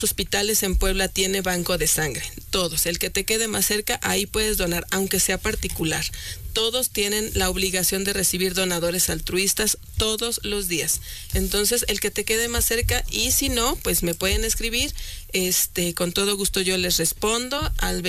hospitales en Puebla tiene banco de sangre, todos, el que te quede más cerca, ahí puedes donar, aunque sea particular. Todos tienen la obligación de recibir donadores altruistas todos los días. Entonces, el que te quede más cerca, y si no, pues me pueden escribir, con todo gusto yo les respondo al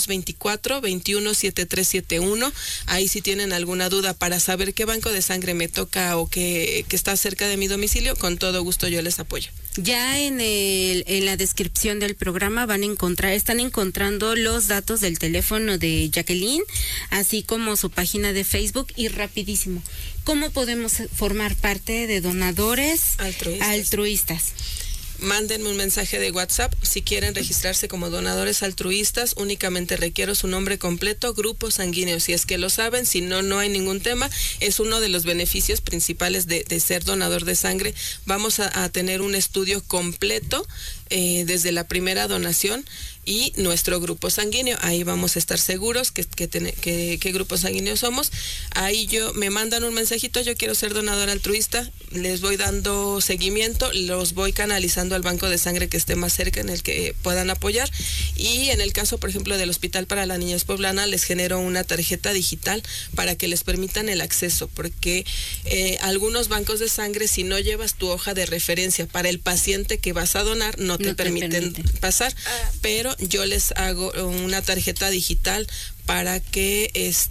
2224-217371. Ahí si tienen alguna duda para saber qué banco de sangre me toca o que está cerca de mi domicilio, con todo gusto yo les apoyo. Ya en la descripción del programa están encontrando los datos del teléfono de Jacqueline, así como su página de Facebook. Y rapidísimo, ¿cómo podemos formar parte de donadores altruistas? Mándenme un mensaje de WhatsApp. Si quieren registrarse como donadores altruistas, únicamente requiero su nombre completo, grupo sanguíneo, si es que lo saben. Si no, no hay ningún tema. Es uno de los beneficios principales de ser donador de sangre. Vamos a tener un estudio completo desde la primera donación y nuestro grupo sanguíneo. Ahí vamos a estar seguros qué grupo sanguíneo somos. Ahí me mandan un mensajito, yo quiero ser donador altruista, les voy dando seguimiento, los voy canalizando al banco de sangre que esté más cerca, en el que puedan apoyar. Y en el caso, por ejemplo, del Hospital para la Niñez Poblana, les genero una tarjeta digital para que les permitan el acceso, porque algunos bancos de sangre, si no llevas tu hoja de referencia para el paciente que vas a donar, no te permiten pasar, pero yo les hago una tarjeta digital para que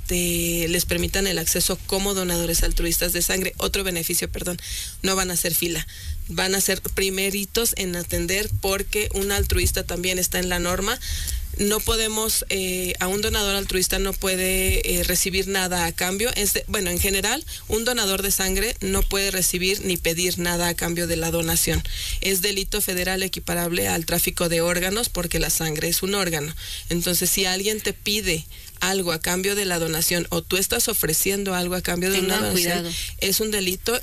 les permitan el acceso como donadores altruistas de sangre. Otro beneficio, no van a hacer fila, van a ser primeritos en atender, porque un altruista también está en la norma. No podemos, a un donador altruista no puede recibir nada a cambio. En general, un donador de sangre no puede recibir ni pedir nada a cambio de la donación. Es delito federal equiparable al tráfico de órganos, porque la sangre es un órgano. Entonces, si alguien te pide algo a cambio de la donación, o tú estás ofreciendo algo a cambio de una donación, es un delito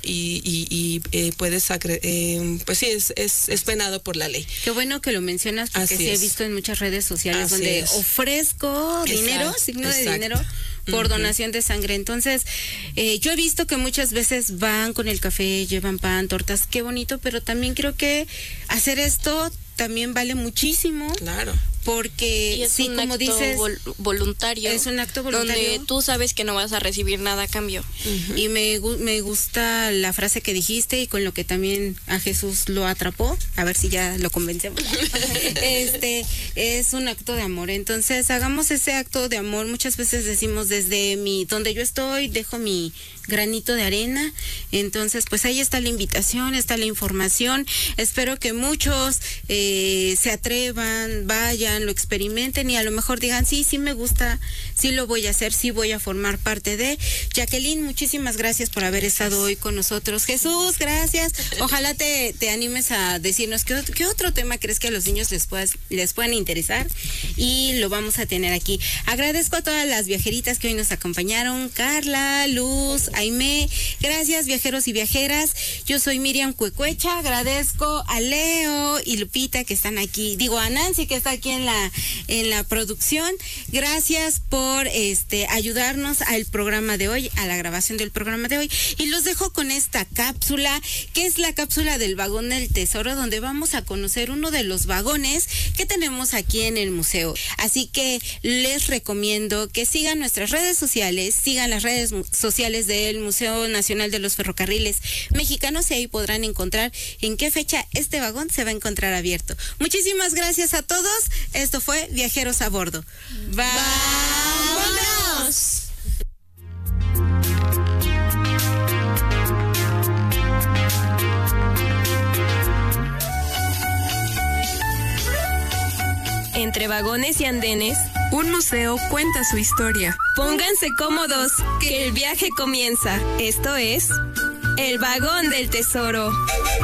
y puedes, pues sí, es penado por la ley. Qué bueno que lo mencionas, porque sí he visto en muchas redes sociales donde ofrezco dinero, signo de dinero, por donación de sangre. Entonces, yo he visto que muchas veces van con el café, llevan pan, tortas, qué bonito, pero también creo que hacer esto también vale muchísimo. Claro. Porque y es sí, un como acto dices, voluntario. Es un acto voluntario. Donde tú sabes que no vas a recibir nada a cambio. Y me gusta la frase que dijiste, y con lo que también a Jesús lo atrapó, a ver si ya lo convencemos. Es un acto de amor. Entonces, hagamos ese acto de amor. Muchas veces decimos, desde donde yo estoy, dejo mi granito de arena. Entonces, pues ahí está la invitación, está la información. Espero que muchos se atrevan, vayan, lo experimenten, y a lo mejor digan, sí me gusta, sí lo voy a hacer, sí voy a formar parte de. Jacqueline, muchísimas gracias por haber estado hoy con nosotros. Jesús, gracias. Ojalá te animes a decirnos qué otro tema crees que a los niños les puedan interesar, y lo vamos a tener aquí. Agradezco a todas las viajeritas que hoy nos acompañaron, Carla, Luz, Aimé. Gracias, viajeros y viajeras. Yo soy Miriam Cuecuecha. Agradezco a Leo y Lupita que están aquí, a Nancy que está aquí en la producción. Gracias por ayudarnos al programa de hoy, a la grabación del programa de hoy, y los dejo con esta cápsula, que es la cápsula del vagón del tesoro, donde vamos a conocer uno de los vagones que tenemos aquí en el museo. Así que les recomiendo que sigan nuestras redes sociales, sigan las redes sociales del Museo Nacional de los Ferrocarriles Mexicanos, y ahí podrán encontrar en qué fecha este vagón se va a encontrar abierto. Muchísimas gracias a todos. Esto fue Viajeros a Bordo. ¡Vámonos! Entre vagones y andenes, un museo cuenta su historia. Pónganse cómodos, que el viaje comienza. Esto es El Vagón del Tesoro.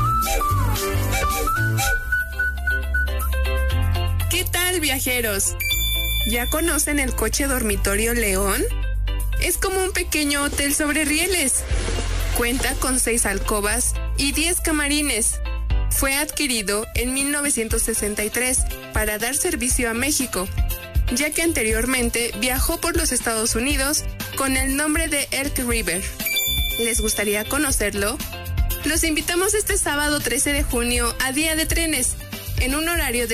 ¿Qué tal, viajeros? ¿Ya conocen el coche dormitorio León? Es como un pequeño hotel sobre rieles. Cuenta con 6 alcobas y 10 camarines. Fue adquirido en 1963 para dar servicio a México, ya que anteriormente viajó por los Estados Unidos con el nombre de Elk River. ¿Les gustaría conocerlo? Los invitamos este sábado 13 de junio a Día de Trenes, en un horario de